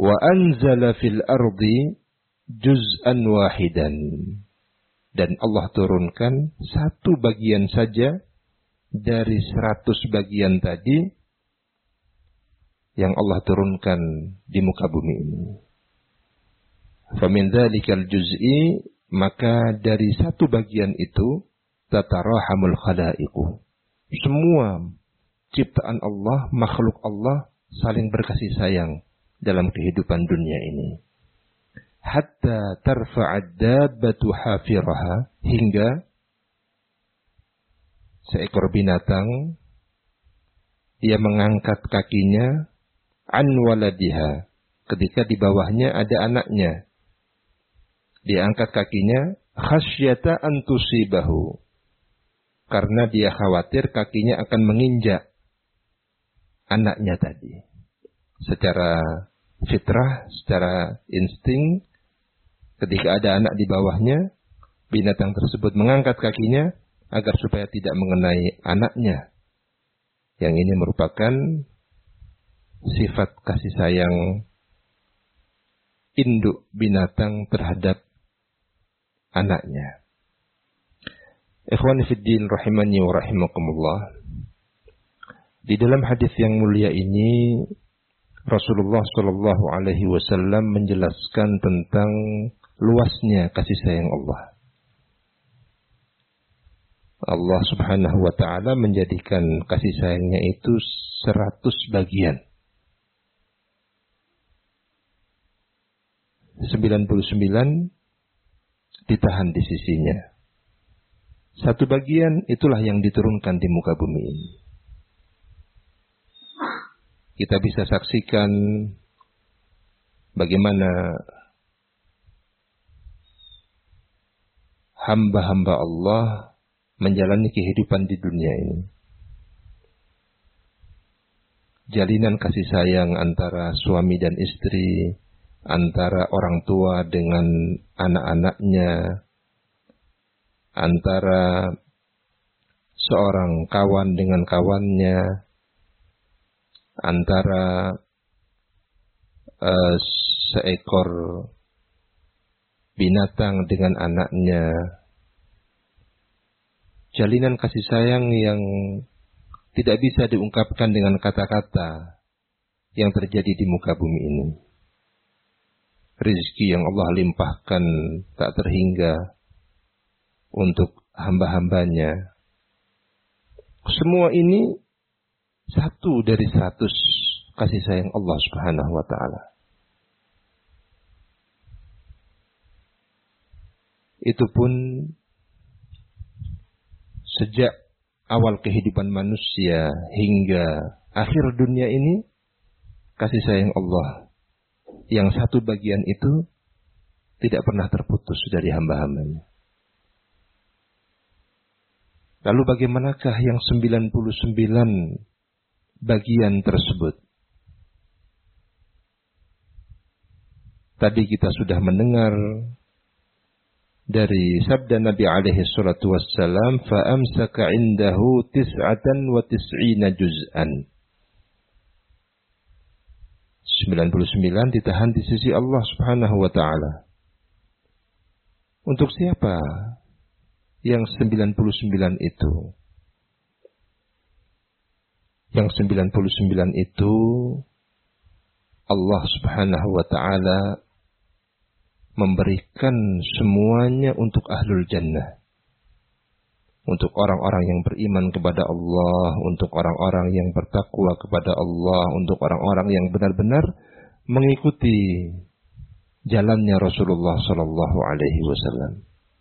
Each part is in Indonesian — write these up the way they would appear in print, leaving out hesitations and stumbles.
wa anzala fil ardi juz'an wahidan. Dan Allah turunkan satu bagian saja dari 100 bagian tadi yang Allah turunkan di muka bumi ini. Famin dzalikal juz'i, maka dari satu bagian itu tatarahamul khalaiqu. Semua ciptaan Allah, makhluk Allah saling berkasih sayang dalam kehidupan dunia ini. Hatta tarfa'ad dabbatu hafiraha, hingga seekor binatang ia mengangkat kakinya an waladiha, ketika di bawahnya ada anaknya. Dia angkat kakinya khasyata an tusibahu, karena dia khawatir kakinya akan menginjak anaknya tadi. Secara fitrah, secara insting, ketika ada anak di bawahnya, binatang tersebut mengangkat kakinya agar supaya tidak mengenai anaknya. Yang ini merupakan sifat kasih sayang induk binatang terhadap anaknya. Ikhwani fiddin rahimani wa rahimakumullah. Di dalam hadis yang mulia ini Rasulullah sallallahu alaihi wasallam menjelaskan tentang luasnya kasih sayang Allah. Allah Subhanahu wa taala menjadikan kasih sayangnya itu 100 bagian. 99 ditahan di sisinya. Satu bagian itulah yang diturunkan di muka bumi ini. Kita bisa saksikan bagaimana hamba-hamba Allah menjalani kehidupan di dunia ini. Jalinan kasih sayang antara suami dan istri, antara orang tua dengan anak-anaknya, antara seorang kawan dengan kawannya, antara seekor binatang dengan anaknya. Jalinan kasih sayang yang tidak bisa diungkapkan dengan kata-kata yang terjadi di muka bumi ini. Rizki yang Allah limpahkan tak terhingga untuk hamba-hambanya. Semua ini satu dari 100 kasih sayang Allah Subhanahu wa ta'ala. Itu pun sejak awal kehidupan manusia hingga akhir dunia ini, kasih sayang Allah yang satu bagian itu tidak pernah terputus dari hamba-hambanya. Lalu bagaimanakah yang 99 bagian tersebut? Tadi kita sudah mendengar dari sabda Nabi alaihi salatu wassalam, fa'amsaka indahu 99 juz'an. 99 ditahan di sisi Allah Subhanahu wa ta'ala. Untuk siapa yang 99 itu? Yang 99 itu Allah Subhanahu wa ta'ala memberikan semuanya untuk ahlul jannah. Untuk orang-orang yang beriman kepada Allah, untuk orang-orang yang bertakwa kepada Allah, untuk orang-orang yang benar-benar mengikuti jalannya Rasulullah sallallahu alaihi wasallam.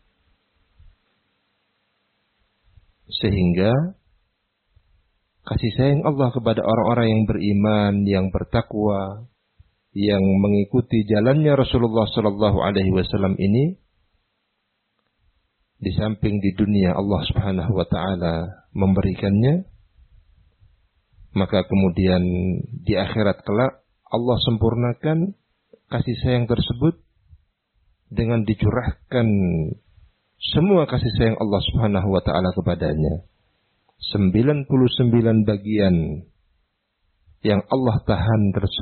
Sehingga kasih sayang Allah kepada orang-orang yang beriman, yang bertakwa, yang mengikuti jalannya Rasulullah sallallahu alaihi wasallam ini, di samping di dunia Allah Subhanahu wa taala memberikannya, maka kemudian di akhirat kelak Allah sempurnakan kasih sayang tersebut dengan dicurahkan semua kasih sayang Allah Subhanahu wa taala kepadanya. 99 bagian yang Allah tahan tersebut